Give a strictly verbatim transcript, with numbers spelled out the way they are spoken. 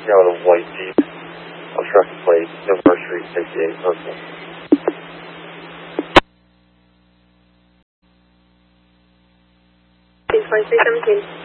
out a white Jeep, obstructed plate, November Street, sixty-eight, Brooklyn. twenty-three seventeen.